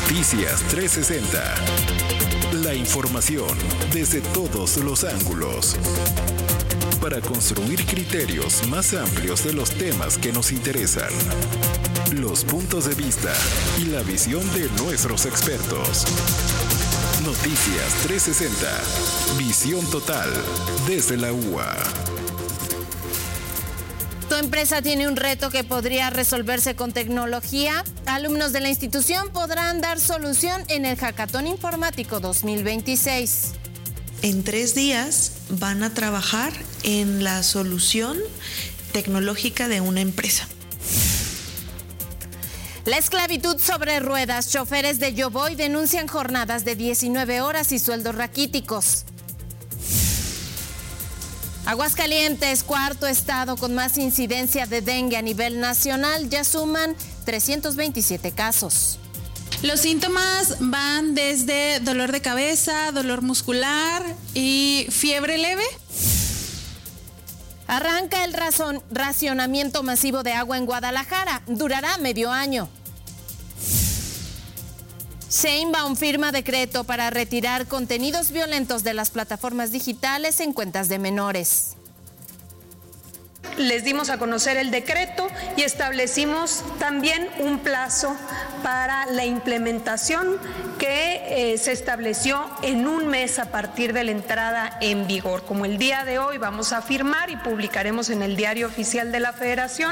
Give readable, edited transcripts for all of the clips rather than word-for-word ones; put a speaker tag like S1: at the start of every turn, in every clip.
S1: Noticias 360. La información desde todos los ángulos. Para construir criterios más amplios de los temas que nos interesan. Los puntos de vista y la visión de nuestros expertos. Noticias 360. Visión total desde la UA.
S2: ¿Tu empresa tiene un reto que podría resolverse con tecnología? Alumnos de la institución podrán dar solución en el Hackathon Informático 2026.
S3: En 3 días van a trabajar en la solución tecnológica de una empresa.
S2: La esclavitud sobre ruedas. Choferes de Yo Voy denuncian jornadas de 19 horas y sueldos raquíticos. Aguascalientes, cuarto estado con más incidencia de dengue a nivel nacional, ya suman 327 casos.
S4: Los síntomas van desde dolor de cabeza, dolor muscular y fiebre leve.
S2: Arranca el racionamiento masivo de agua en Guadalajara. Durará medio año. Sheinbaum firma decreto para retirar contenidos violentos de las plataformas digitales en cuentas de menores.
S5: Les dimos a conocer el decreto y establecimos también un plazo para la implementación que se estableció en un mes a partir de la entrada en vigor. Como el día de hoy vamos a firmar y publicaremos en el Diario Oficial de la Federación.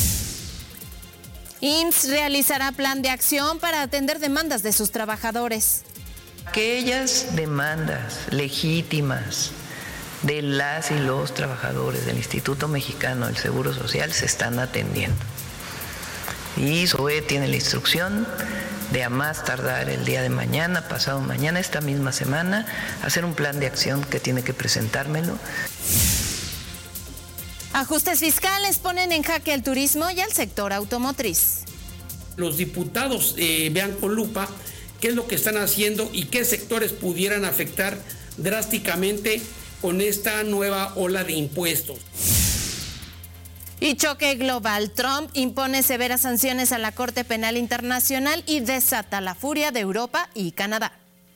S2: IMSS realizará plan de acción para atender demandas de sus trabajadores.
S6: Aquellas demandas legítimas de las y los trabajadores del Instituto Mexicano del Seguro Social se están atendiendo. Y SOE tiene la instrucción de a más tardar el día de mañana, pasado mañana, esta misma semana, hacer un plan de acción que tiene que presentármelo.
S2: Ajustes fiscales ponen en jaque al turismo y al sector automotriz.
S7: Los diputados vean con lupa qué es lo que están haciendo y qué sectores pudieran afectar drásticamente con esta nueva ola de impuestos.
S2: Y choque global. Trump impone severas sanciones a la Corte Penal Internacional y desata la furia de Europa y Canadá.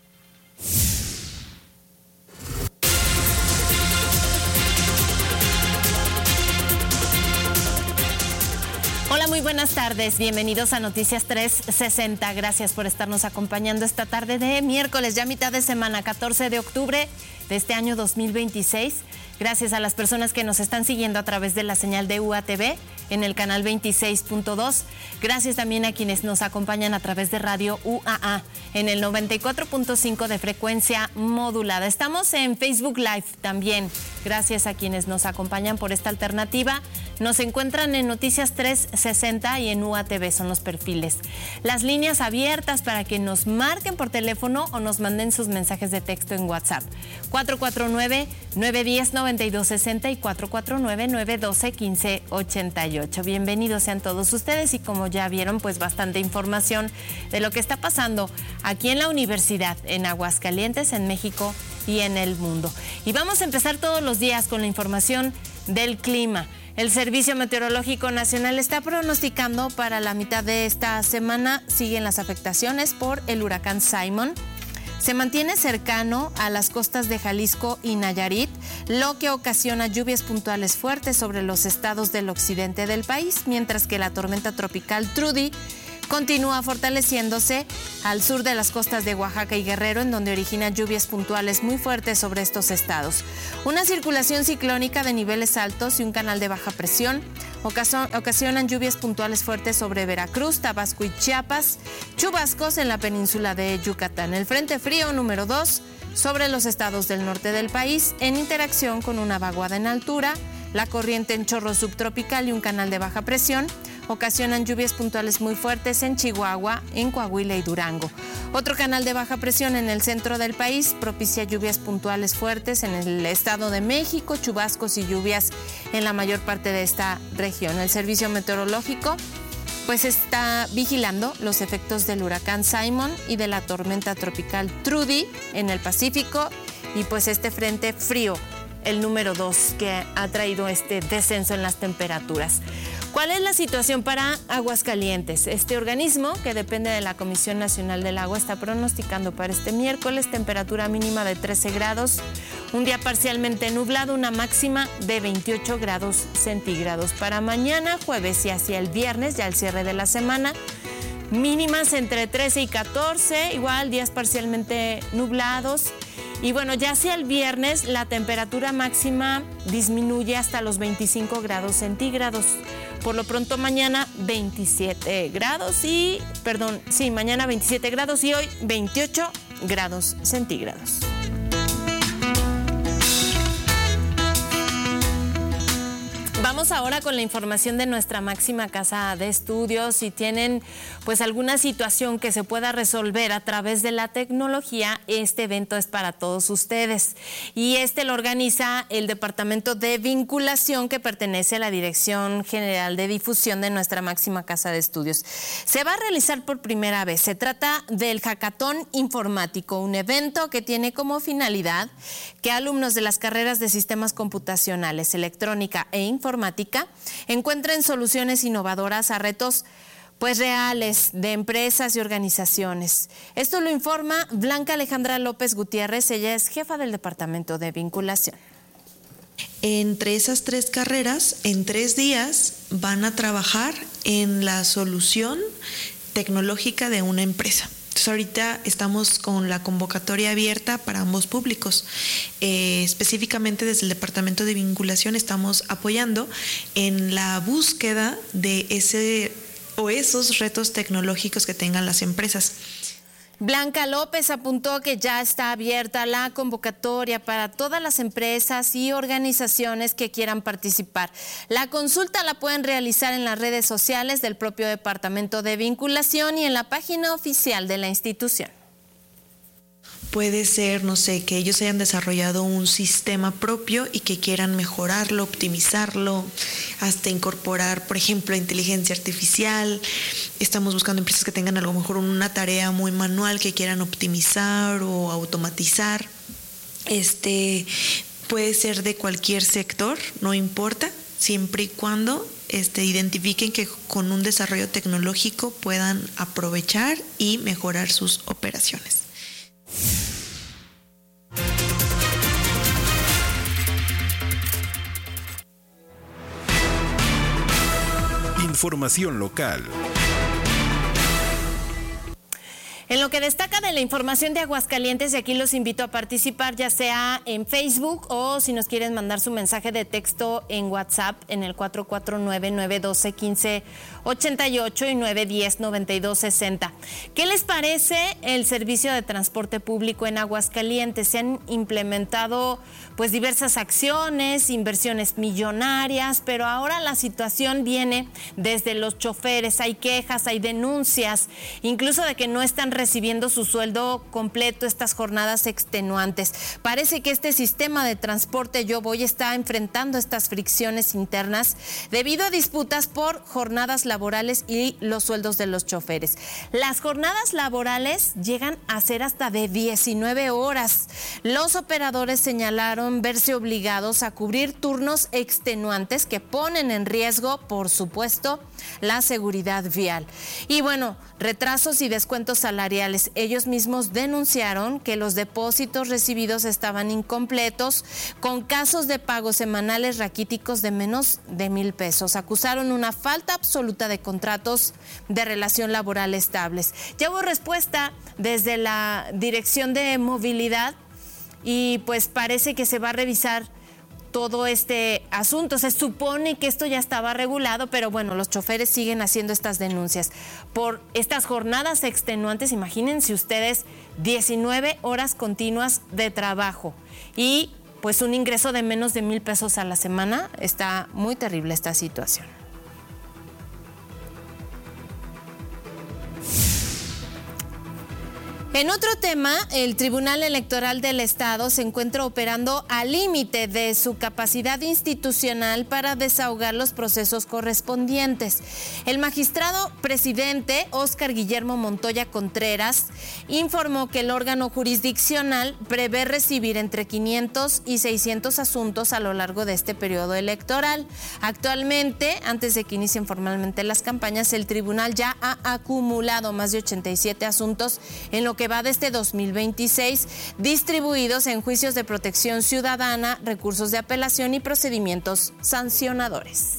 S2: Hola, muy buenas tardes. Bienvenidos a Noticias 360. Gracias por estarnos acompañando esta tarde de miércoles, ya mitad de semana, 14 de octubre de este año 2026. Gracias a las personas que nos están siguiendo a través de la señal de UATV en el canal 26.2. Gracias también a quienes nos acompañan a través de Radio UAA en el 94.5 de frecuencia modulada. Estamos en Facebook Live también. Gracias a quienes nos acompañan por esta alternativa. Nos encuentran en Noticias 360 y en UATV, son los perfiles. Las líneas abiertas para que nos marquen por teléfono o nos manden sus mensajes de texto en WhatsApp. 449-910-9260 y 449-912-1588. Bienvenidos sean todos ustedes y como ya vieron, pues bastante información de lo que está pasando aquí en la universidad, en Aguascalientes, en México y en el mundo. Y vamos a empezar todos los días con la información del clima. El Servicio Meteorológico Nacional está pronosticando para la mitad de esta semana siguen las afectaciones por el huracán Simon. Se mantiene cercano a las costas de Jalisco y Nayarit, lo que ocasiona lluvias puntuales fuertes sobre los estados del occidente del país, mientras que la tormenta tropical Trudy continúa fortaleciéndose al sur de las costas de Oaxaca y Guerrero, en donde origina lluvias puntuales muy fuertes sobre estos estados. Una circulación ciclónica de niveles altos y un canal de baja presión ocasionan lluvias puntuales fuertes sobre Veracruz, Tabasco y Chiapas, chubascos en la península de Yucatán. El Frente Frío número 2 sobre los estados del norte del país, en interacción con una vaguada en altura, la corriente en chorro subtropical y un canal de baja presión, ocasionan lluvias puntuales muy fuertes en Chihuahua, en Coahuila y Durango. Otro canal de baja presión en el centro del país propicia lluvias puntuales fuertes en el Estado de México, chubascos y lluvias en la mayor parte de esta región. El Servicio Meteorológico pues está vigilando los efectos del huracán Simon y de la tormenta tropical Trudy en el Pacífico y pues este frente frío, el número 2, que ha traído este descenso en las temperaturas. ¿Cuál es la situación para Aguascalientes? Este organismo, que depende de la Comisión Nacional del Agua, está pronosticando para este miércoles temperatura mínima de 13 grados, un día parcialmente nublado, una máxima de 28 grados centígrados. Para mañana, jueves y hacia el viernes, ya el cierre de la semana, mínimas entre 13 y 14, igual días parcialmente nublados. Y bueno, ya hacia el viernes la temperatura máxima disminuye hasta los 25 grados centígrados. Por lo pronto mañana 27 grados mañana 27 grados y hoy 28 grados centígrados. Vamos ahora con la información de nuestra máxima casa de estudios. Si tienen pues alguna situación que se pueda resolver a través de la tecnología, este evento es para todos ustedes. Y lo organiza el Departamento de Vinculación, que pertenece a la Dirección General de Difusión de nuestra máxima casa de estudios. Se va a realizar por primera vez. Se trata del Hackathon Informático, un evento que tiene como finalidad que alumnos de las carreras de Sistemas Computacionales, Electrónica e Informática encuentren soluciones innovadoras a retos pues reales de empresas y organizaciones. Esto lo informa Blanca Alejandra López Gutiérrez, ella es jefa del Departamento de Vinculación.
S3: Entre esas 3 carreras, en 3 días van a trabajar en la solución tecnológica de una empresa. Entonces ahorita estamos con la convocatoria abierta para ambos públicos. Específicamente desde el Departamento de Vinculación estamos apoyando en la búsqueda de esos retos tecnológicos que tengan las empresas.
S2: Blanca López apuntó que ya está abierta la convocatoria para todas las empresas y organizaciones que quieran participar. La consulta la pueden realizar en las redes sociales del propio Departamento de Vinculación y en la página oficial de la institución.
S3: Puede ser, no sé, que ellos hayan desarrollado un sistema propio y que quieran mejorarlo, optimizarlo, hasta incorporar, por ejemplo, inteligencia artificial. Estamos buscando empresas que tengan a lo mejor una tarea muy manual que quieran optimizar o automatizar. Puede ser de cualquier sector, no importa, siempre y cuando identifiquen que con un desarrollo tecnológico puedan aprovechar y mejorar sus operaciones.
S1: Información local.
S2: En lo que destaca de la información de Aguascalientes, y aquí los invito a participar, ya sea en Facebook o si nos quieren mandar su mensaje de texto en WhatsApp en el 449-912-1588 y 910-9260. ¿Qué les parece el servicio de transporte público en Aguascalientes? Se han implementado pues diversas acciones, inversiones millonarias, pero ahora la situación viene desde los choferes. Hay quejas, hay denuncias, incluso de que no están recibiendo su sueldo completo, estas jornadas extenuantes. Parece que este sistema de transporte Yo Voy está enfrentando estas fricciones internas debido a disputas por jornadas laborales y los sueldos de los choferes. Las jornadas laborales llegan a ser hasta de 19 horas. Los operadores señalaron verse obligados a cubrir turnos extenuantes que ponen en riesgo, por supuesto, la seguridad vial. Y bueno, retrasos y descuentos salariales. Ellos mismos denunciaron que los depósitos recibidos estaban incompletos, con casos de pagos semanales raquíticos de menos de 1,000 pesos. Acusaron una falta absoluta de contratos de relación laboral estables. Ya hubo respuesta desde la Dirección de Movilidad y pues parece que se va a revisar todo este asunto. Se supone que esto ya estaba regulado, pero bueno, los choferes siguen haciendo estas denuncias por estas jornadas extenuantes. Imagínense ustedes 19 horas continuas de trabajo y pues un ingreso de menos de 1,000 pesos a la semana. Está muy terrible esta situación. En otro tema, el Tribunal Electoral del Estado se encuentra operando al límite de su capacidad institucional para desahogar los procesos correspondientes. El magistrado presidente Óscar Guillermo Montoya Contreras informó que el órgano jurisdiccional prevé recibir entre 500 y 600 asuntos a lo largo de este periodo electoral. Actualmente, antes de que inicien formalmente las campañas, el tribunal ya ha acumulado más de 87 asuntos en lo que va de este 2026, distribuidos en juicios de protección ciudadana, recursos de apelación y procedimientos sancionadores.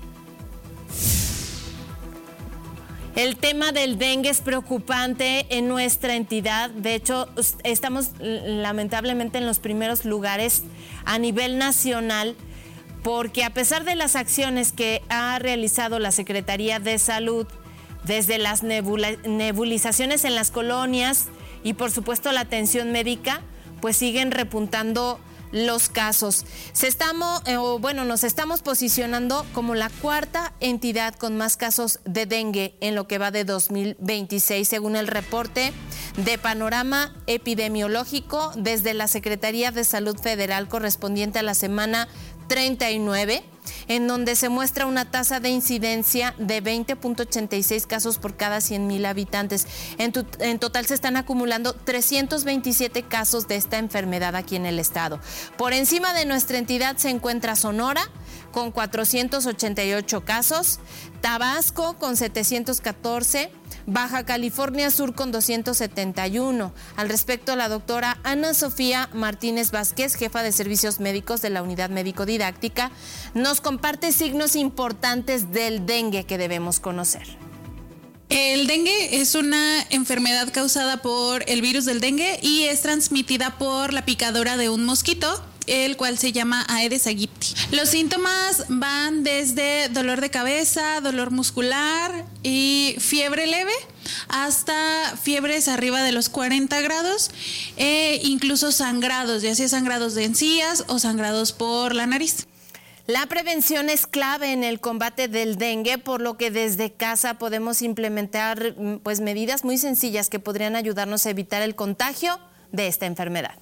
S2: El tema del dengue es preocupante en nuestra entidad. De hecho, estamos lamentablemente en los primeros lugares a nivel nacional, porque a pesar de las acciones que ha realizado la Secretaría de Salud, desde las nebulizaciones en las colonias y por supuesto la atención médica, pues siguen repuntando los casos. Nos estamos posicionando como la cuarta entidad con más casos de dengue en lo que va de 2026, según el reporte de panorama epidemiológico desde la Secretaría de Salud Federal correspondiente a la semana 39, en donde se muestra una tasa de incidencia de 20.86 casos por cada 100,000 habitantes. En total se están acumulando 327 casos de esta enfermedad aquí en el estado. Por encima de nuestra entidad se encuentra Sonora con 488 casos, Tabasco con 714, Baja California Sur con 271. Al respecto, la doctora Ana Sofía Martínez Vázquez, jefa de servicios médicos de la Unidad Médico-Didáctica, nos comparte signos importantes del dengue que debemos conocer.
S4: El dengue es una enfermedad causada por el virus del dengue y es transmitida por la picadura de un mosquito, el cual se llama Aedes aegypti. Los síntomas van desde dolor de cabeza, dolor muscular y fiebre leve, hasta fiebres arriba de los 40 grados e incluso sangrados, ya sea sangrados de encías o sangrados por la nariz.
S2: La prevención es clave en el combate del dengue, por lo que desde casa podemos implementar medidas muy sencillas que podrían ayudarnos a evitar el contagio de esta enfermedad.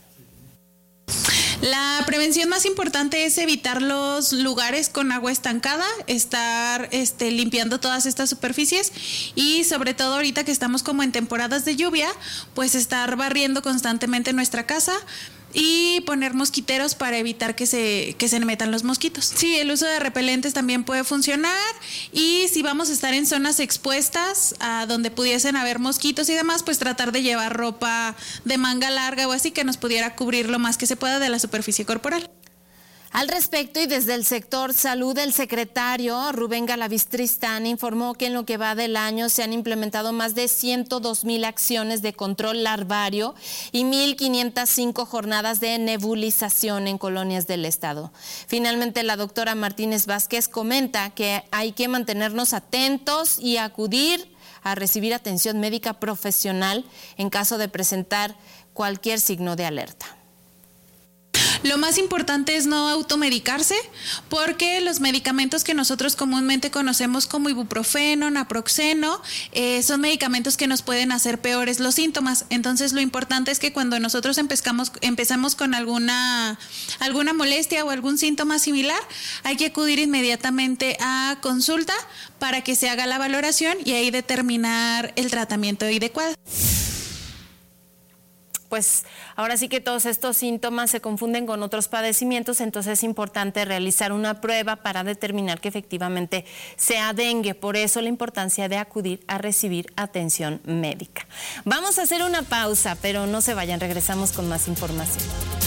S4: La prevención más importante es evitar los lugares con agua estancada, estar limpiando todas estas superficies y sobre todo ahorita que estamos como en temporadas de lluvia, pues estar barriendo constantemente nuestra casa y poner mosquiteros para evitar que se metan los mosquitos. Sí, el uso de repelentes también puede funcionar, y si vamos a estar en zonas expuestas a donde pudiesen haber mosquitos y demás, pues tratar de llevar ropa de manga larga o así que nos pudiera cubrir lo más que se pueda de la superficie corporal.
S2: Al respecto, y desde el sector salud, el secretario Rubén Galaviz Tristán informó que en lo que va del año se han implementado más de 102,000 acciones de control larvario y 1,505 jornadas de nebulización en colonias del estado. Finalmente, la doctora Martínez Vázquez comenta que hay que mantenernos atentos y acudir a recibir atención médica profesional en caso de presentar cualquier signo de alerta.
S4: Lo más importante es no automedicarse, porque los medicamentos que nosotros comúnmente conocemos como ibuprofeno, naproxeno, son medicamentos que nos pueden hacer peores los síntomas. Entonces, lo importante es que cuando nosotros empezamos con alguna molestia o algún síntoma similar, hay que acudir inmediatamente a consulta para que se haga la valoración y ahí determinar el tratamiento adecuado.
S2: Pues ahora sí que todos estos síntomas se confunden con otros padecimientos, entonces es importante realizar una prueba para determinar que efectivamente sea dengue. Por eso la importancia de acudir a recibir atención médica. Vamos a hacer una pausa, pero no se vayan, regresamos con más información.